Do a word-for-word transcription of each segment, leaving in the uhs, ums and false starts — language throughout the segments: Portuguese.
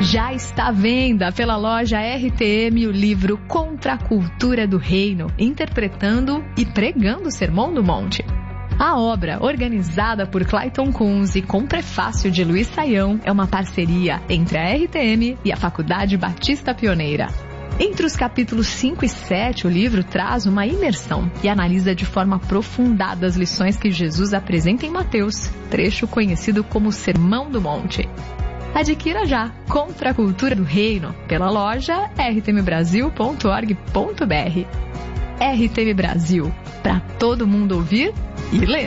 Já está à venda pela loja R T M o livro Contra a Cultura do Reino, interpretando e pregando o Sermão do Monte. A obra, organizada por Clayton Kunz e com prefácio de Luiz Saião, é uma parceria entre a R T M e a Faculdade Batista Pioneira. Entre os capítulos cinco e sete, o livro traz uma imersão e analisa de forma aprofundada as lições que Jesus apresenta em Mateus, trecho conhecido como Sermão do Monte. Adquira já Contra a Cultura do Reino pela loja r t m brasil ponto org ponto b r. R T M Brasil, para todo mundo ouvir e ler.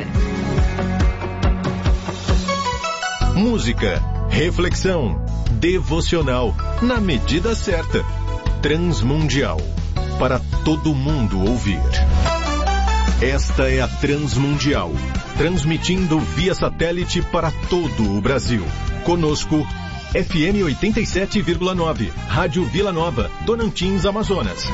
Música, reflexão, devocional, na medida certa. Transmundial, para todo mundo ouvir. Esta é a Transmundial, transmitindo via satélite para todo o Brasil. Conosco, F M oitenta e sete vírgula nove, Rádio Vila Nova, Tocantins, Amazonas.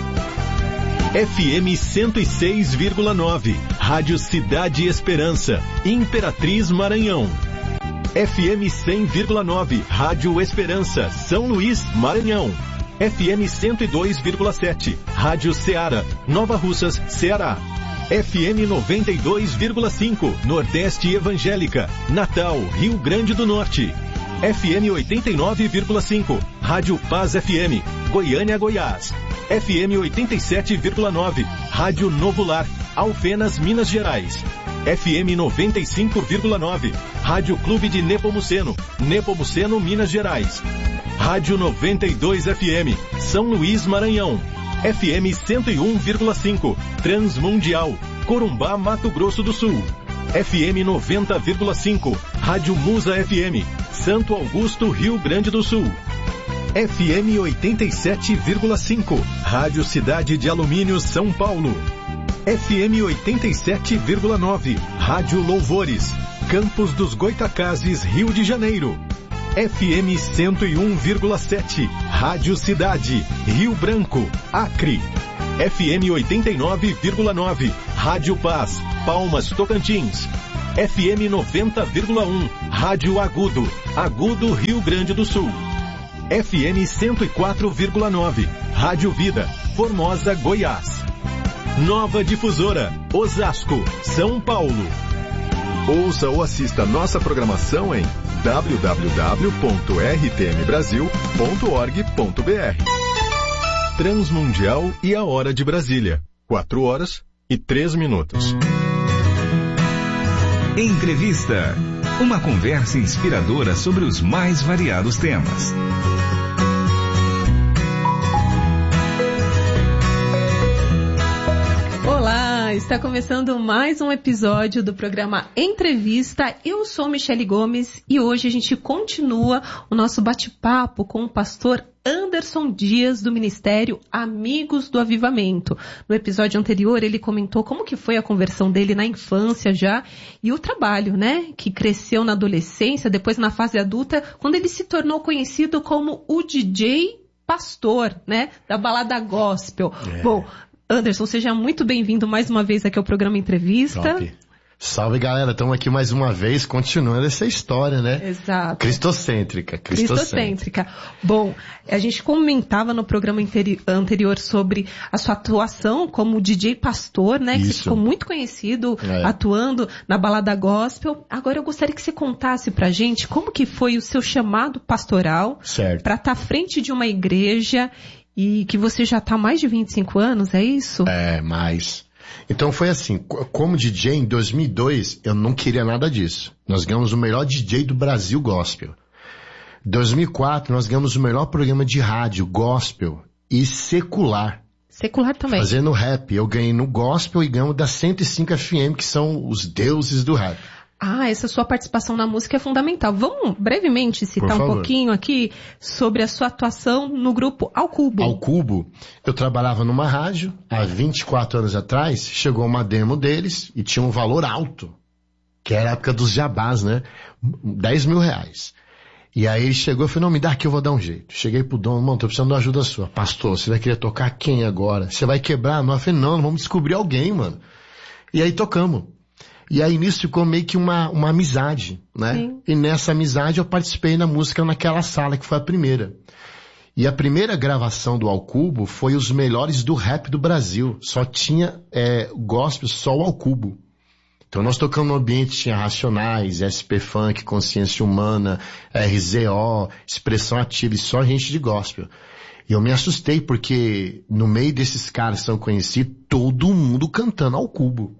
F M cento e seis vírgula nove, Rádio Cidade Esperança, Imperatriz, Maranhão. F M cem vírgula nove, Rádio Esperança, São Luís, Maranhão. F M cento e dois vírgula sete, Rádio Ceará, Nova Russas, Ceará. F M noventa e dois vírgula cinco, Nordeste Evangélica, Natal, Rio Grande do Norte. F M oitenta e nove vírgula cinco, Rádio Paz F M, Goiânia, Goiás. F M oitenta e sete vírgula nove, Rádio Novo Lar, Alfenas, Minas Gerais. F M noventa e cinco vírgula nove, Rádio Clube de Nepomuceno, Nepomuceno, Minas Gerais. Rádio noventa e dois F M, São Luís, Maranhão. F M cento e um vírgula cinco, Transmundial, Corumbá, Mato Grosso do Sul. F M noventa vírgula cinco, Rádio Musa F M, Santo Augusto, Rio Grande do Sul. F M oitenta e sete vírgula cinco, Rádio Cidade de Alumínio, São Paulo. F M oitenta e sete vírgula nove, Rádio Louvores, Campos dos Goitacazes, Rio de Janeiro. F M cento e um vírgula sete, Rádio Cidade, Rio Branco, Acre. F M oitenta e nove vírgula nove, Rádio Paz, Palmas, Tocantins. F M noventa vírgula um, Rádio Agudo, Agudo, Rio Grande do Sul. F M cento e quatro vírgula nove, Rádio Vida, Formosa, Goiás. Nova Difusora, Osasco, São Paulo. Ouça ou assista nossa programação em w w w ponto r t m brasil ponto org ponto b r. Transmundial e a Hora de Brasília. Quatro horas e três minutos. Entrevista. Uma conversa inspiradora sobre os mais variados temas. Olá, está começando mais um episódio do programa Entrevista. Eu sou Michele Gomes e hoje a gente continua o nosso bate-papo com o pastor Anderson Dias, do Ministério Amigos do Avivamento. No episódio anterior, ele comentou como que foi a conversão dele na infância já e o trabalho, né, que cresceu na adolescência, depois na fase adulta, quando ele se tornou conhecido como o D J pastor, né, da balada gospel. É. Bom, Anderson, seja muito bem-vindo mais uma vez aqui ao programa Entrevista. Top. Salve, galera, estamos aqui mais uma vez, continuando essa história, né? Exato. Cristocêntrica, cristocêntrica. Cristocêntrica. Bom, a gente comentava no programa interi- anterior sobre a sua atuação como D J pastor, né? Que Isso. você ficou muito conhecido, é. atuando na balada gospel. Agora eu gostaria que você contasse pra gente como que foi o seu chamado pastoral para estar à frente de uma igreja e que você já está há mais de vinte e cinco anos, é isso? É, mais... Então foi assim, como D J em dois mil e dois, eu não queria nada disso. Nós ganhamos o melhor D J do Brasil gospel. Em dois mil e quatro, nós ganhamos o melhor programa de rádio gospel e secular. Secular também. Fazendo rap. Eu ganhei no gospel e ganhamos da cento e cinco F M, que são os deuses do rap. Ah, essa sua participação na música é fundamental. Vamos brevemente citar um pouquinho aqui sobre a sua atuação no grupo Ao Cubo. Ao Cubo, eu trabalhava numa rádio, há vinte e quatro anos atrás, chegou uma demo deles e tinha um valor alto, que era a época dos jabás, né? dez mil reais. E aí ele chegou e falou, não, me dá aqui, eu vou dar um jeito. Cheguei pro dono, mano, tô precisando de ajuda sua. Pastor, você vai querer tocar quem agora? Você vai quebrar? Não, eu falei, não, vamos descobrir alguém, mano. E aí tocamos. E aí nisso ficou meio que uma, uma amizade, né? Sim. E nessa amizade eu participei na música naquela sala, que foi a primeira. E a primeira gravação do Ao Cubo foi os melhores do rap do Brasil. Só tinha é, gospel, só o Ao Cubo. Então nós tocamos no ambiente, tinha Racionais, S P Funk, Consciência Humana, R Z O, Expressão Ativa, e só gente de gospel. E eu me assustei, porque no meio desses caras que são conhecidos, todo mundo cantando Ao Cubo.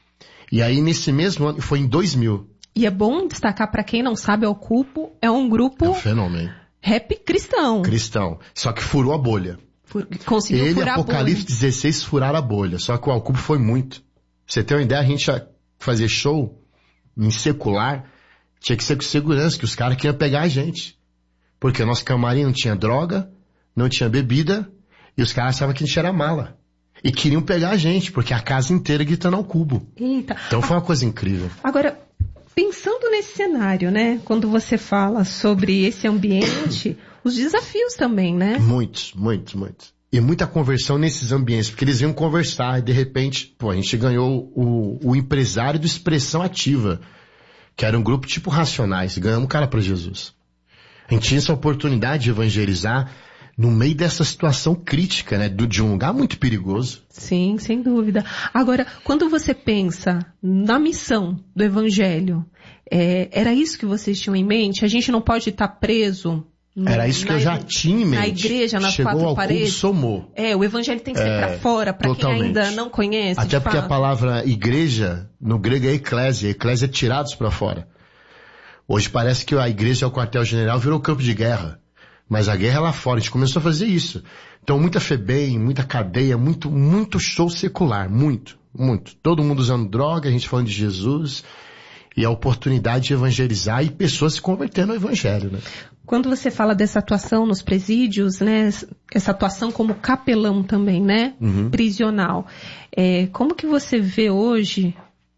E aí nesse mesmo ano, foi em dois mil. E é bom destacar, para quem não sabe, Ao Cubo é um grupo... É um fenômeno. Rap cristão. Cristão. Só que furou a bolha. Fur... Conseguiu Ele, furar Apocalipse a bolha. dezesseis, furaram a bolha. Só que o Ao Cubo foi muito. Pra você ter uma ideia, a gente ia fazer show em secular, tinha que ser com segurança, que os caras queriam pegar a gente. Porque o nosso camarim não tinha droga, não tinha bebida, e os caras achavam que a gente era mala. E queriam pegar a gente, porque a casa inteira gritando Ao Cubo. Eita. Então foi uma coisa incrível. Agora, pensando nesse cenário, né? Quando você fala sobre esse ambiente, os desafios também, né? Muitos, muitos, muitos. E muita conversão nesses ambientes, porque eles iam conversar e de repente, pô, a gente ganhou o, o empresário do Expressão Ativa, que era um grupo tipo Racionais, e ganhamos um cara para Jesus. A gente tinha essa oportunidade de evangelizar no meio dessa situação crítica, né, de um lugar muito perigoso. Sim, sem dúvida. Agora, quando você pensa na missão do Evangelho, é, era isso que vocês tinham em mente? A gente não pode estar preso... No, era isso que eu já tinha em mente. Na igreja, nas Chegou quatro ao paredes. Cubo, somou. É, o Evangelho tem que ser É, para fora, para quem ainda não conhece. Até de porque fato. a palavra igreja, no grego é eclésia. Eclésia é tirados para fora. Hoje parece que a igreja é o quartel-general, virou campo de guerra. Mas a guerra é lá fora, a gente começou a fazer isso. Então muita FEBEM, muita cadeia, muito, muito show secular, muito, muito. Todo mundo usando droga, a gente falando de Jesus, e a oportunidade de evangelizar e pessoas se convertendo ao evangelho, né? Quando você fala dessa atuação nos presídios, né, essa atuação como capelão também, né, Uhum. prisional, é, como que você vê hoje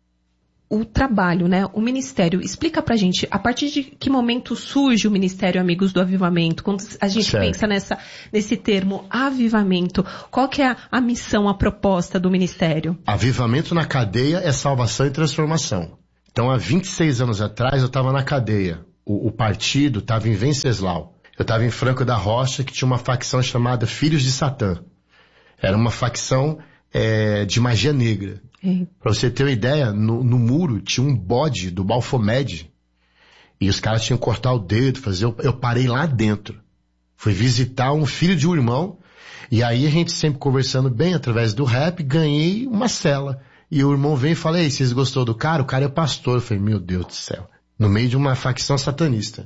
o trabalho, né, o ministério? Explica pra gente, a partir de que momento surge o Ministério Amigos do Avivamento? Quando a gente Certo. pensa nessa, nesse termo avivamento, qual que é a, a missão, a proposta do ministério? Avivamento na cadeia é salvação e transformação. Então há vinte e seis anos atrás eu estava na cadeia. O, o partido estava em Venceslau. Eu estava em Franco da Rocha, que tinha uma facção chamada Filhos de Satã. Era uma facção é, de magia negra. É. Pra você ter uma ideia, no, no muro tinha um bode do Baphomet. E os caras tinham que cortar o dedo, fazer... Eu, eu parei lá dentro. Fui visitar um filho de um irmão. E aí a gente sempre conversando bem através do rap, ganhei uma cela. E o irmão vem e fala, ei, vocês gostou do cara? O cara é pastor. Eu falei, meu Deus do céu. No meio de uma facção satanista.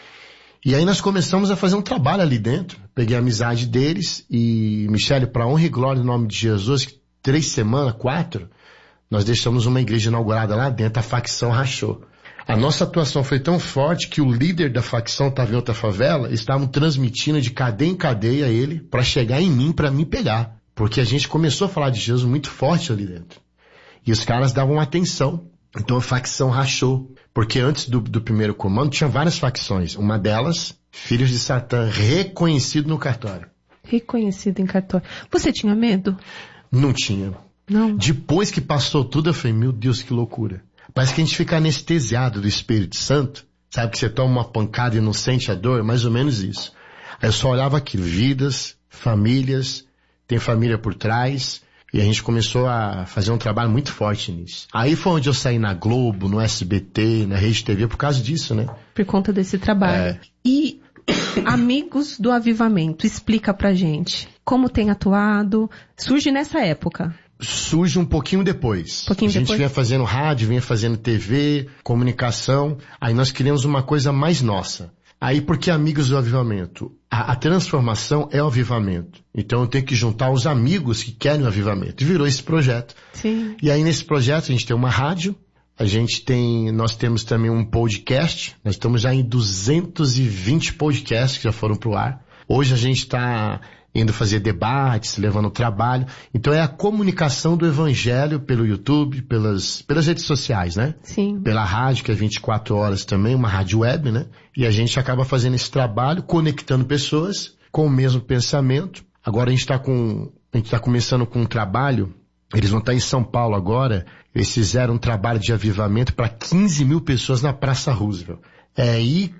E aí nós começamos a fazer um trabalho ali dentro. Peguei a amizade deles e, Michele, para honra e glória no nome de Jesus, três semanas, quatro, nós deixamos uma igreja inaugurada lá dentro, a facção rachou. A nossa atuação foi tão forte que o líder da facção estava em outra favela, estavam transmitindo de cadeia em cadeia ele para chegar em mim, para me pegar. Porque a gente começou a falar de Jesus muito forte ali dentro. E os caras davam atenção. Então a facção rachou. Porque antes do, do primeiro comando tinha várias facções. Uma delas, Filhos de Satã, reconhecido no cartório. Reconhecido em cartório. Você tinha medo? Não tinha. Não. Depois que passou tudo, eu falei, meu Deus, que loucura. Parece que a gente fica anestesiado do Espírito Santo. Sabe que você toma uma pancada e não sente a dor? Mais ou menos isso. Aí eu só olhava aquilo, vidas, famílias, tem família por trás. E a gente começou a fazer um trabalho muito forte nisso. Aí foi onde eu saí na Globo, no S B T, na Rede T V, por causa disso, né? Por conta desse trabalho. É. E Amigos do Avivamento, explica pra gente como tem atuado. Surge nessa época. Surge um pouquinho depois. Pouquinho a gente depois? vinha fazendo rádio, vinha fazendo T V, comunicação. Aí nós queríamos uma coisa mais nossa. Aí por que Amigos do Avivamento? A, a transformação é o avivamento. Então eu tenho que juntar os amigos que querem o avivamento. E virou esse projeto. Sim. E aí nesse projeto a gente tem uma rádio, a gente tem, nós temos também um podcast. Nós estamos já em duzentos e vinte podcasts que já foram pro ar. Hoje a gente está indo fazer debates, levando trabalho. Então é a comunicação do evangelho pelo YouTube, pelas, pelas redes sociais, né? Sim. Pela rádio, que é vinte e quatro horas também, uma rádio web, né? E a gente acaba fazendo esse trabalho, conectando pessoas com o mesmo pensamento. Agora a gente está com, a gente está começando com um trabalho Eles vão estar em São Paulo agora. Eles fizeram um trabalho de avivamento para quinze mil pessoas na Praça Roosevelt. É I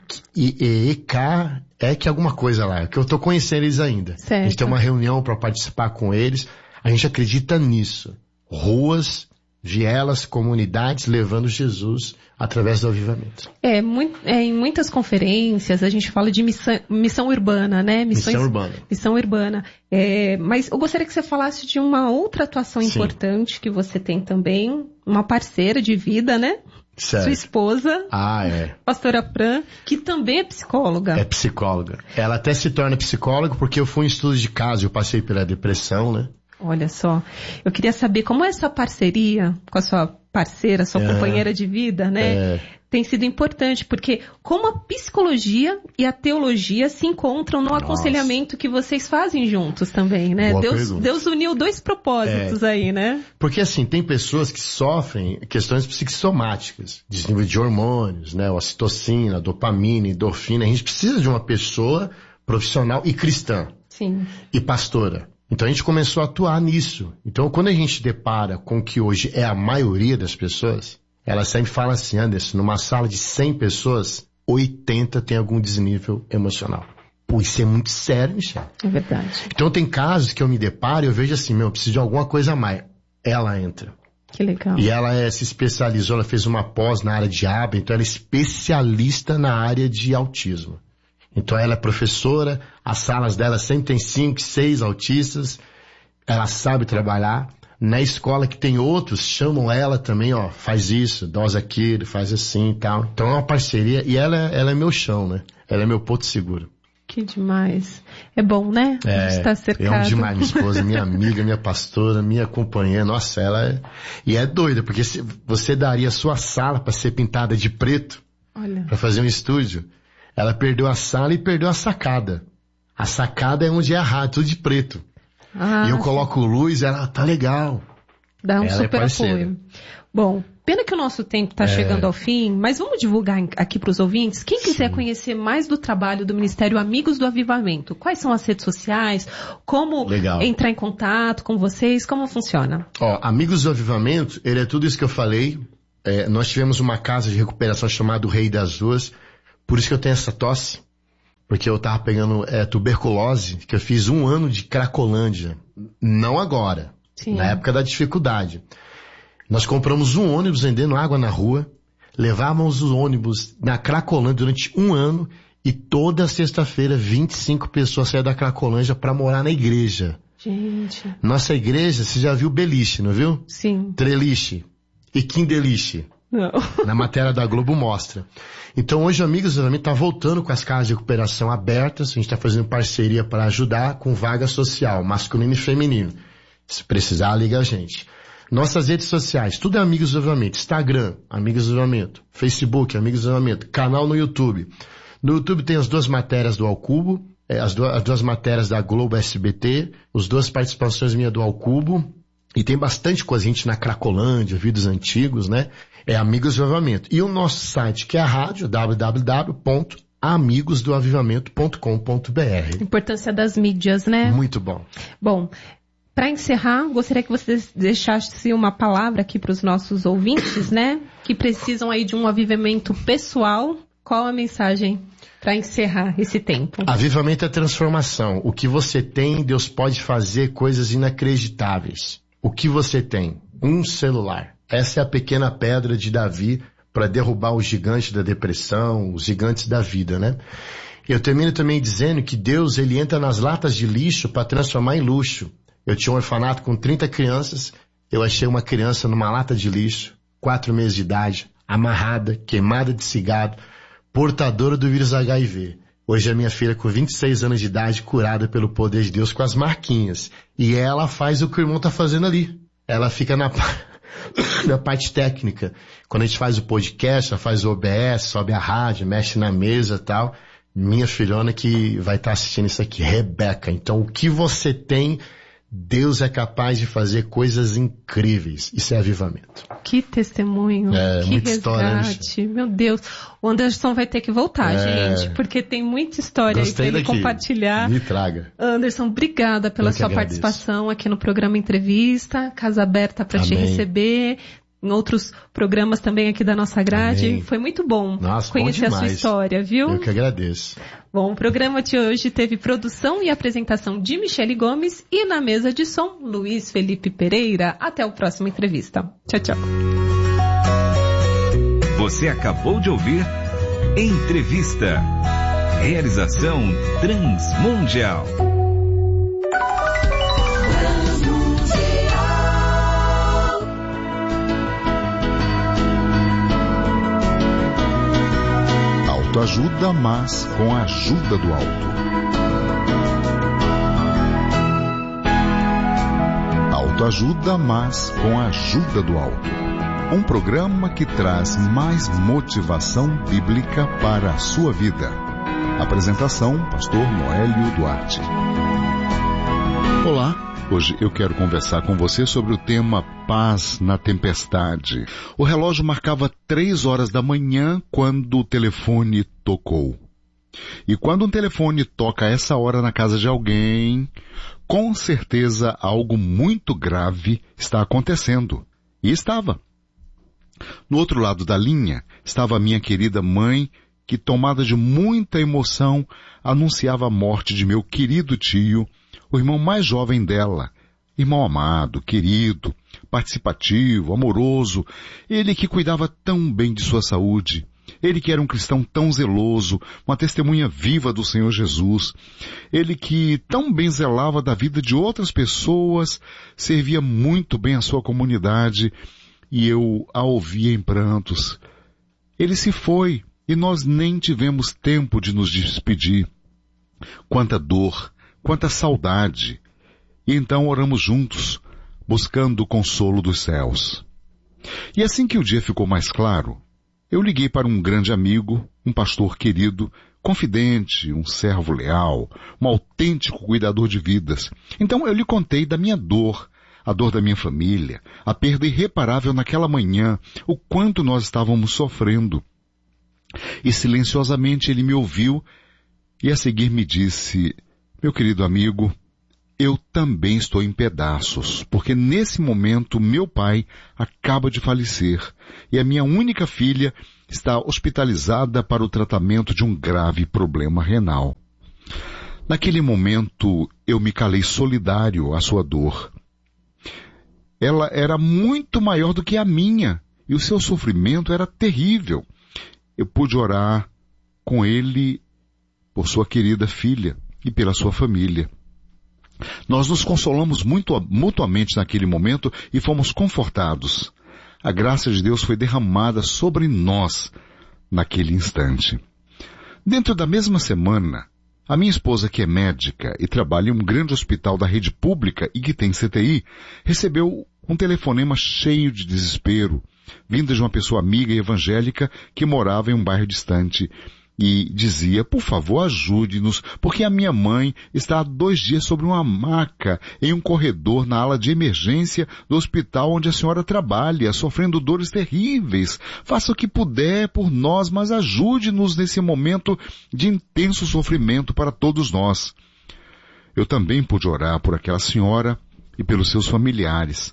E K, é que alguma coisa lá, que eu tô conhecendo eles ainda. Certo. A gente tem uma reunião para participar com eles. A gente acredita nisso. Ruas, vielas, comunidades levando Jesus através do avivamento. É, muito, é, em muitas conferências a gente fala de missão, missão urbana, né? Missões, missão urbana. Missão urbana. É, mas eu gostaria que você falasse de uma outra atuação Sim. importante que você tem também, uma parceira de vida, né? Certo. Sua esposa, Ah, é. pastora Fran, que também é psicóloga. É psicóloga. Ela até se torna psicóloga porque eu fui em estudo de caso, eu passei pela depressão, né? Olha só, eu queria saber como essa parceria com a sua parceira, sua É. companheira de vida, né? É. Tem sido importante, porque como a psicologia e a teologia se encontram no Nossa. aconselhamento que vocês fazem juntos também, né? Boa Deus, pergunta. Deus uniu dois propósitos aí, né? Porque assim, tem pessoas que sofrem questões psicossomáticas, desnível de hormônios, né? Ocitocina, dopamina, endorfina. A gente precisa de uma pessoa profissional e cristã. Sim. E pastora. Então a gente começou a atuar nisso. Então quando a gente depara com o que hoje é a maioria das pessoas, ela sempre fala assim, Anderson, numa sala de cem pessoas, oitenta tem algum desnível emocional. Pô, isso é muito sério, Michel. É verdade. Então tem casos que eu me deparo e eu vejo assim, meu, eu preciso de alguma coisa a mais. Ela entra. Que legal. E ela é, se especializou, ela fez uma pós na área de A B A, então ela é especialista na área de autismo. Então ela é professora, as salas dela sempre tem cinco, seis autistas, ela sabe trabalhar. Na escola que tem outros, chamam ela também, ó, faz isso, dosa aquilo, faz assim e tal. Então é uma parceria, e ela, ela é meu chão, né? Ela é meu porto seguro. Que demais. É bom, né? A gente É, tá cercado. é um demais, minha esposa, minha amiga, minha pastora, minha companheira, nossa, ela é... E é doida, porque se você daria a sua sala para ser pintada de preto, Olha. para fazer um estúdio, ela perdeu a sala e perdeu a sacada. A sacada é onde é a rádio, tudo de preto. Ah, e eu coloco luz, ela tá legal. dá um ela é super parceira. apoio. Bom, pena que o nosso tempo está É. chegando ao fim, mas vamos divulgar em- aqui para os ouvintes. Quem quiser Sim. conhecer mais do trabalho do Ministério Amigos do Avivamento, quais são as redes sociais, como Legal. entrar em contato com vocês, como funciona? Ó, Amigos do Avivamento, ele é tudo isso que eu falei. É, nós tivemos uma casa de recuperação chamada Rei das Ruas, por isso que eu tenho essa tosse. Porque eu tava pegando é, tuberculose, que eu fiz um ano de Cracolândia. Não agora, Sim. na época da dificuldade. Nós compramos um ônibus vendendo água na rua, levávamos os ônibus na Cracolândia durante um ano e toda sexta-feira vinte e cinco pessoas saíam da Cracolândia para morar na igreja. Gente, Nossa igreja, você já viu beliche, não viu? sim. Treliche e quindeliche. Não. Na matéria da Globo mostra. Então hoje o Amigos do Avivamento está voltando com as casas de recuperação abertas. A gente está fazendo parceria para ajudar com vaga social, masculino e feminino. Se precisar, liga a gente. Nossas redes sociais, tudo é Amigos do Avivamento. Instagram, Amigos do Avivamento. Facebook, Amigos do Avivamento. Canal no YouTube. No YouTube tem as duas matérias do Ao Cubo, é, as, duas, as duas matérias da Globo S B T, as duas participações minhas do Ao Cubo. E tem bastante coisa, gente na Cracolândia, vídeos antigos, né? É Amigos do Avivamento. E o nosso site, que é a rádio, w w w ponto amigos do avivamento ponto com ponto b r. Importância das mídias, né? Muito bom. Bom, para encerrar, gostaria que você deixasse uma palavra aqui para os nossos ouvintes, né? Que precisam aí de um avivamento pessoal. Qual a mensagem para encerrar esse tempo? Avivamento é transformação. O que você tem, Deus pode fazer coisas inacreditáveis. O que você tem? Um celular. Essa é a pequena pedra de Davi para derrubar os gigantes da depressão, os gigantes da vida, né? Eu termino também dizendo que Deus, ele entra nas latas de lixo para transformar em luxo. Eu tinha um orfanato com trinta crianças, eu achei uma criança numa lata de lixo, quatro meses de idade, amarrada, queimada de cigarro, portadora do vírus H I V. Hoje a minha filha com vinte e seis anos de idade, curada pelo poder de Deus com as marquinhas. E ela faz o que o irmão tá fazendo ali. Ela fica na, na parte técnica. Quando a gente faz o podcast, ela faz o O B S, sobe a rádio, mexe na mesa e tal. Minha filhona que vai estar assistindo isso aqui, Rebeca. Então o que você tem, Deus é capaz de fazer coisas incríveis. Isso é avivamento. Que testemunho, é, que muita resgate. História, né? Meu Deus. O Anderson vai ter que voltar, é... gente, porque tem muita história Gostei aí pra ele daqui. compartilhar. Me traga. Anderson, obrigada pela sua agradeço. participação aqui no programa Entrevista. Casa aberta para te receber. Em outros programas também aqui da nossa grade. Amém. Foi muito bom Nossa, conhecer bom a sua história, viu? Eu que agradeço. Bom, o programa de hoje teve produção e apresentação de Michele Gomes e na mesa de som, Luiz Felipe Pereira. Até o próximo Entrevista. Tchau, tchau. Você acabou de ouvir Entrevista. Realização Transmundial. Autoajuda, mas com a ajuda do alto. Autoajuda, mas com a ajuda do alto. Um programa que traz mais motivação bíblica para a sua vida. Apresentação, pastor Noélio Duarte. Olá. Hoje eu quero conversar com você sobre o tema Paz na Tempestade. O relógio marcava três horas da manhã quando o telefone tocou. E quando um telefone toca a essa hora na casa de alguém, com certeza algo muito grave está acontecendo. E estava. No outro lado da linha estava a minha querida mãe, que, tomada de muita emoção, anunciava a morte de meu querido tio, o irmão mais jovem dela, irmão amado, querido, participativo, amoroso, ele que cuidava tão bem de sua saúde, ele que era um cristão tão zeloso, uma testemunha viva do Senhor Jesus, ele que tão bem zelava da vida de outras pessoas, servia muito bem a sua comunidade, e eu a ouvia em prantos. Ele se foi, e nós nem tivemos tempo de nos despedir. Quanta dor, quanta saudade. E então oramos juntos, buscando o consolo dos céus. E assim que o dia ficou mais claro, eu liguei para um grande amigo, um pastor querido, confidente, um servo leal, um autêntico cuidador de vidas. Então eu lhe contei da minha dor, a dor da minha família, a perda irreparável naquela manhã, o quanto nós estávamos sofrendo. E silenciosamente ele me ouviu e a seguir me disse: meu querido amigo, eu também estou em pedaços, porque nesse momento meu pai acaba de falecer e a minha única filha está hospitalizada para o tratamento de um grave problema renal. Naquele momento eu me calei solidário à sua dor. Ela era muito maior do que a minha e o seu sofrimento era terrível. Eu pude orar com ele por sua querida filha e pela sua família. Nós nos consolamos muito, mutuamente naquele momento e fomos confortados. A graça de Deus foi derramada sobre nós naquele instante. Dentro da mesma semana, a minha esposa, que é médica e trabalha em um grande hospital da rede pública e que tem C T I, recebeu um telefonema cheio de desespero, vinda de uma pessoa amiga e evangélica que morava em um bairro distante. E dizia: por favor, ajude-nos, porque a minha mãe está há dois dias sobre uma maca em um corredor na ala de emergência do hospital onde a senhora trabalha, sofrendo dores terríveis. Faça o que puder por nós, mas ajude-nos nesse momento de intenso sofrimento para todos nós. Eu também pude orar por aquela senhora e pelos seus familiares.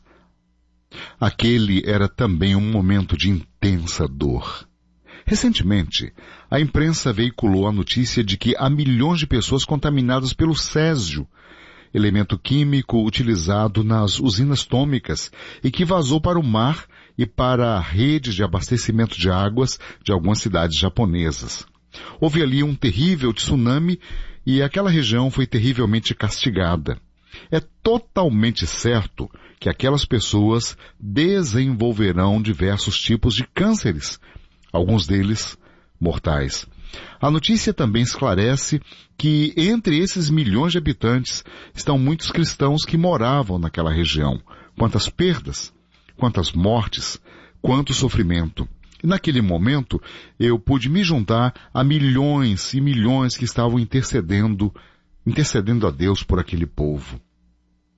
Aquele era também um momento de intensa dor. Recentemente, a imprensa veiculou a notícia de que há milhões de pessoas contaminadas pelo césio, elemento químico utilizado nas usinas atômicas e que vazou para o mar e para a rede de abastecimento de águas de algumas cidades japonesas. Houve ali um terrível tsunami e aquela região foi terrivelmente castigada. É totalmente certo que aquelas pessoas desenvolverão diversos tipos de cânceres, alguns deles mortais. A notícia também esclarece que entre esses milhões de habitantes estão muitos cristãos que moravam naquela região. Quantas perdas, quantas mortes, quanto sofrimento. E naquele momento eu pude me juntar a milhões e milhões que estavam intercedendo, intercedendo a Deus por aquele povo.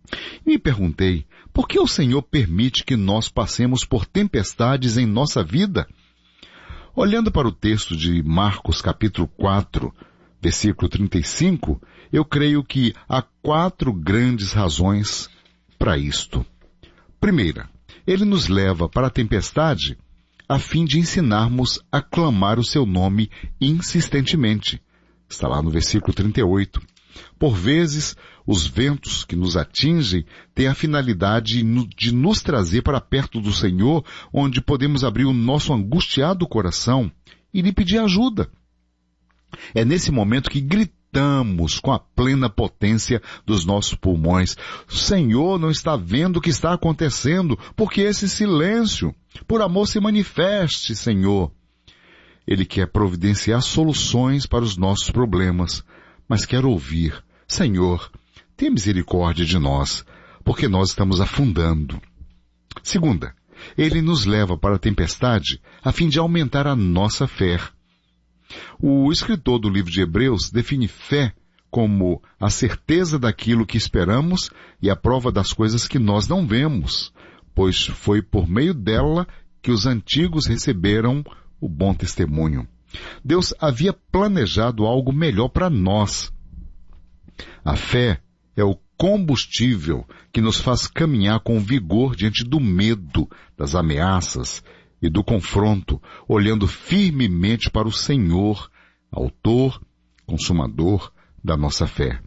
E me perguntei, por que o Senhor permite que nós passemos por tempestades em nossa vida? Olhando para o texto de Marcos capítulo quatro, versículo trinta e cinco, eu creio que há quatro grandes razões para isto. Primeira, ele nos leva para a tempestade a fim de ensinarmos a clamar o seu nome insistentemente. Está lá no versículo trinta e oito. Por vezes, os ventos que nos atingem têm a finalidade de nos trazer para perto do Senhor, onde podemos abrir o nosso angustiado coração e lhe pedir ajuda. É nesse momento que gritamos com a plena potência dos nossos pulmões: o Senhor não está vendo o que está acontecendo, porque esse silêncio? Por amor se manifeste, Senhor. Ele quer providenciar soluções para os nossos problemas, mas quer ouvir: Senhor, tenha misericórdia de nós, porque nós estamos afundando. Segunda, ele nos leva para a tempestade a fim de aumentar a nossa fé. O escritor do livro de Hebreus define fé como a certeza daquilo que esperamos e a prova das coisas que nós não vemos, pois foi por meio dela que os antigos receberam o bom testemunho. Deus havia planejado algo melhor para nós. A fé é o combustível que nos faz caminhar com vigor diante do medo, das ameaças e do confronto, olhando firmemente para o Senhor, autor, consumador da nossa fé.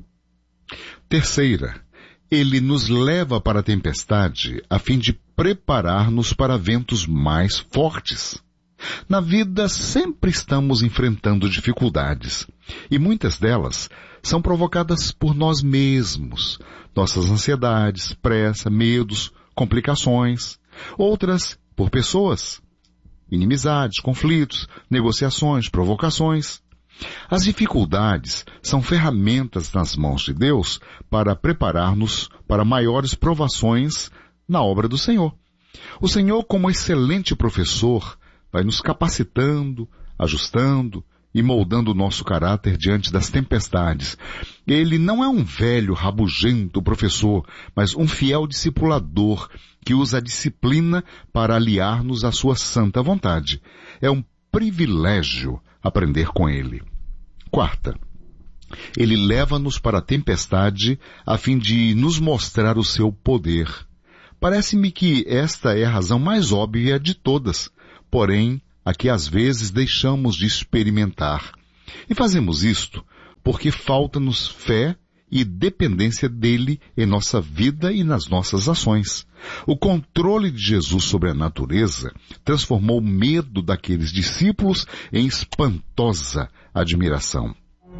Terceira, ele nos leva para a tempestade a fim de preparar-nos para ventos mais fortes. Na vida sempre estamos enfrentando dificuldades, e muitas delas são provocadas por nós mesmos, nossas ansiedades, pressa, medos, complicações. Outras por pessoas, inimizades, conflitos, negociações, provocações. As dificuldades são ferramentas nas mãos de Deus para preparar-nos para maiores provações na obra do Senhor. O Senhor, como excelente professor, vai nos capacitando, ajustando e moldando o nosso caráter diante das tempestades. Ele não é um velho, rabugento professor, mas um fiel discipulador que usa a disciplina para aliar-nos à sua santa vontade. É um privilégio aprender com ele. Quarta, ele leva-nos para a tempestade a fim de nos mostrar o seu poder. Parece-me que esta é a razão mais óbvia de todas, porém, a que às vezes deixamos de experimentar. E fazemos isto porque falta-nos fé e dependência dele em nossa vida e nas nossas ações. O controle de Jesus sobre a natureza transformou o medo daqueles discípulos em espantosa admiração.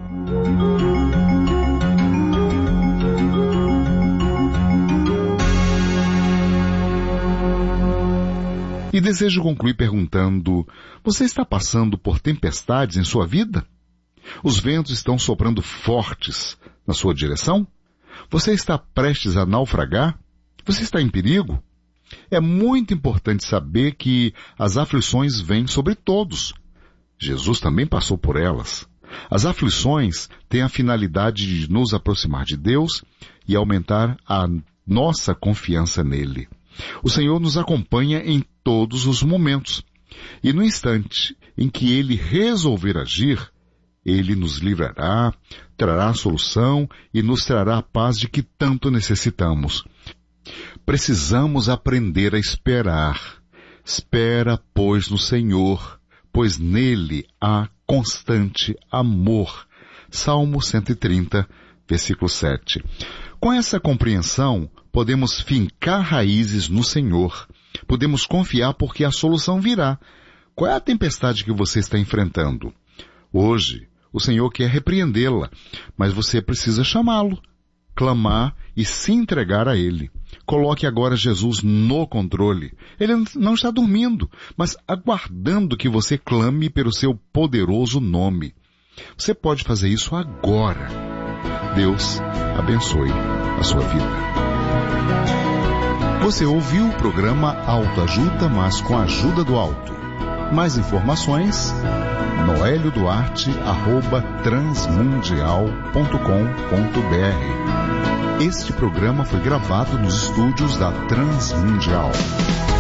E desejo concluir perguntando: você está passando por tempestades em sua vida? Os ventos estão soprando fortes na sua direção? Você está prestes a naufragar? Você está em perigo? É muito importante saber que as aflições vêm sobre todos. Jesus também passou por elas. As aflições têm a finalidade de nos aproximar de Deus e aumentar a nossa confiança nele. O Senhor nos acompanha em todos os momentos. E no instante em que Ele resolver agir, Ele nos livrará, trará a solução e nos trará a paz de que tanto necessitamos. Precisamos aprender a esperar. Espera, pois, no Senhor, pois nele há constante amor. Salmo cento e trinta, versículo sete. Com essa compreensão, podemos fincar raízes no Senhor. Podemos confiar porque a solução virá. Qual é a tempestade que você está enfrentando? Hoje, o Senhor quer repreendê-la, mas você precisa chamá-lo, clamar e se entregar a Ele. Coloque agora Jesus no controle. Ele não está dormindo, mas aguardando que você clame pelo seu poderoso nome. Você pode fazer isso agora. Deus abençoe a sua vida. Você ouviu o programa Autoajuda, mas com a ajuda do alto. Mais informações, noelio duarte arroba transmundial ponto com ponto br. Este programa foi gravado nos estúdios da Transmundial.